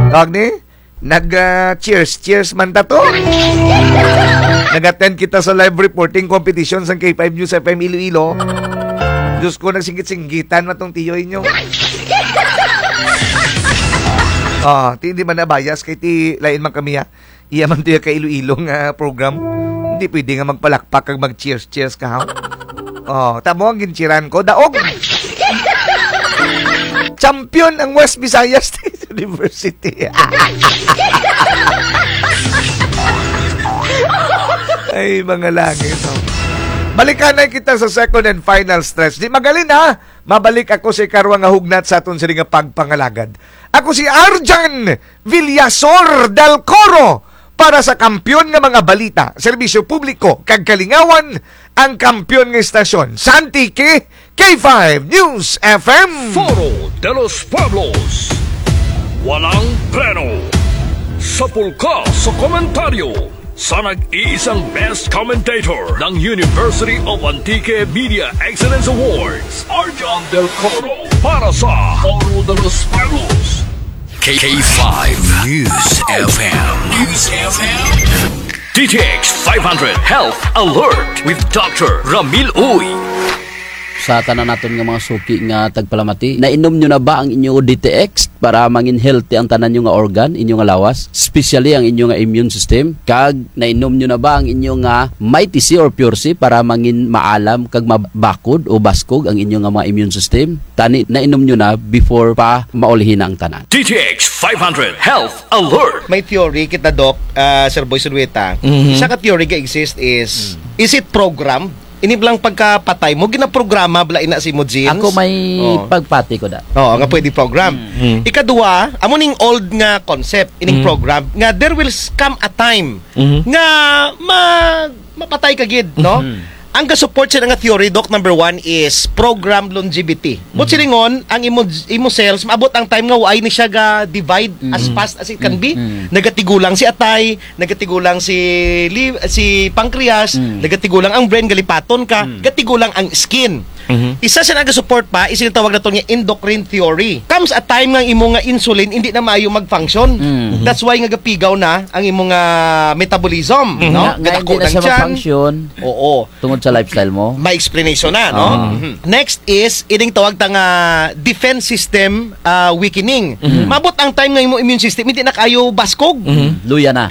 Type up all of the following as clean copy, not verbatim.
Tawag ni? Cheers man ta to. Nag-attend kita sa live reporting competition sa K5 News FM Iloilo. Diyos ko, nagsingit-singgitan matong tiyoy nyo. Hindi man nabayas kay ti lain man kami iya man tiyo kay Iloilo nga program. Hindi pwede nga magpalakpak kag mag-cheers ka ha. Tamo ang ginchiran ko. Daog! Champion ang West Visayas State University. Ay, mga langit. Balikan na kita sa second and final stretch. Di magalin ha. Mabalik ako si Karwa nga hugnat sa aton sila nga pagpangalagad. Ako si Arjan Villasor del Coro para sa kampiyon nga mga balita, serbisyo publiko, kag kalingawan, ang kampiyon nga istasyon. Santiki, K5 News FM. Foro de los Pueblos. Walang preno. Sapul ka sa komentaryo sa nag-iisang best commentator ng University of Antique Media Excellence Awards, Arjan del Coro, para sa Foro de los Pueblos. K5 News FM. DTX 500 Health Alert with Dr. Ramil Uy. Sa tanan naton nga mga suki nga tagpalamati, nainom nyo na ba ang inyong DTX para mangin healthy ang tanan nyo nga organ, inyong nga lawas, especially ang inyong nga immune system? Kag nainom nyo na ba ang inyong nga Mighty C or Pure C para mangin maalam kag mabakod o baskog ang inyong nga mga immune system? Tani nainom nyo na before pa maulihin ang tanan. DTX 500 Health Alert. May theory kita, Doc, Sir Boy Sulweta. Isa ka theory ka exist is it programmed? Iniblang pagkapatay mo, ginaprograma bala ina si mo genes. Ako may pagpati ko da. Nga pwede program. Ikadua, amo ning old nga concept, ining program, nga there will come a time nga mapatay ka gid, no? Ang ka-support sa nga theory, Doc, number 1 is program longevity. But silingon, ang imo cells, maabot ang time nga why ni siya ga divide as fast as it can be. Nagatigulang si atay, nagatigulang si pancreas, nagatigulang ang brain, galipaton ka, gatigulang ang skin. Isa siya nag-support pa, isinatawag na ito nga endocrine theory. Comes a time nga imo nga insulin hindi na maayo mag-function. That's why nga gapigaw na ang imo nga metabolism, no? Nga hindi na siya mag-function. Oo. Tungod sa lifestyle mo. May explanation na, no? Next is ining tawag ta nga defense system weakening. Mabot ang time nga imo immune system hindi na kayo baskog. Luya na.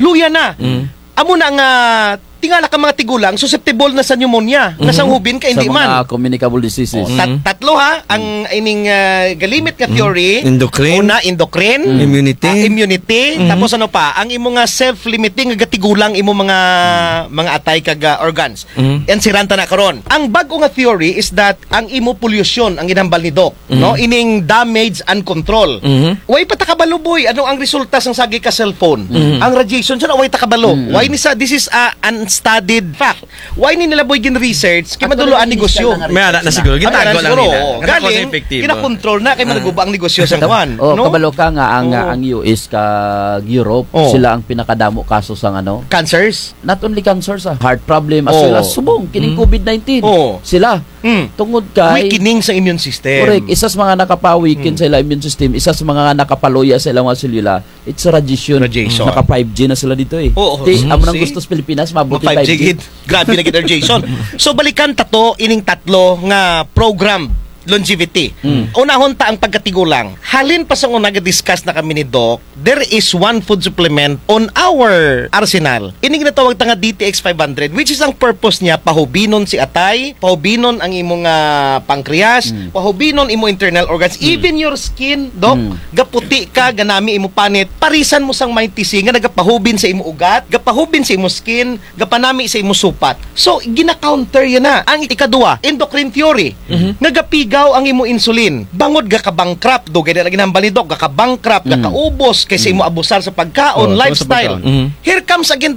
Amo na nga tingala ka mga tigulang susceptible na sa pneumonia, na sanghubin ka hindi sa man. Sa mga communicable diseases. Tatlo ha, ang ining galimit nga theory. Endocrine. Una, endocrine. Immunity. Tapos ano pa, ang imo nga self-limiting nga gatigulang imo mga atay kag organs. Yan siranta na karon. Ang bago nga theory is that ang imo pollution ang ginambal ni Doc, no? Ining damage and control. Way patakabalo boy, ano ang resulta sang sagi ka cellphone? Ang radiation sa way takabalo. Why ni sa this is unstudied fact. Why ni nila boy gin-research kay maduloan negosyo? May ana na siguro gitago lang nila. Galing kina-control na kay maguba ang negosyo sa kawan. No? Kabalo ka nga ang US kag Europe, sila ang pinakadamo kaso sang cancers. Not only cancers, heart problem as well as subong kining COVID-19. Sila tungod kay weakening sa immune system. Correct. Isa sa mga nakapawikin sa ilang immune system, isa sa mga nakapaluya sa ilang mga selula, it's radiation. Naka 5G na sila dito eh. Amo nang gusto sa Pilipinas mabuti 5G. Grabe na kita radiation. So balikan tato ining tatlo nga program longevity. Unahon ta ang pagkatigulang. Halin pa sa una discuss na kami ni Doc, there is one food supplement on our arsenal. Ining ginatawag ta nga DTX 500, which is ang purpose niya pahubinon si atay, pahubinon ang imong pancreas, pahubinon imo internal organs, even your skin, Doc. Gaputi ka, ganami imo panit, parisan mo sang Mighty C nga nagapahubin sa imo ugat, gapahubin sa imo skin, gapanami sa imo supat. So gina-counter yan na. Ang ikadua, endocrine theory. Nga gapiga ang imo insulin. Bangod ga ka-bankrupt, do gaya na ginambal ni Doc, ka-bankrupt, ka-ubos kasi imo abusar sa pagkaon, lifestyle. Here comes again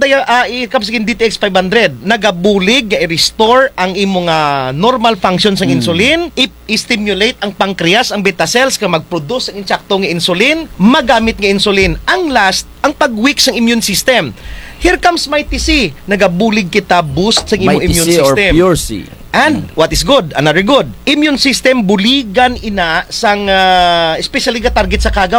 DTX 500. Nagabulig, i-restore ang imo nga normal function sa insulin, i-stimulate ang pancreas, ang beta cells ka mag-produce ang insakto nga insulin, magamit nga insulin. Ang last, ang pag-weak sa immune system. Here comes Mighty C. Nagabulig kita boost sa imo immune system. Mighty C or Pure C. And what is good? Another good. Immune system buligan ina sang especially ga target sa kagaw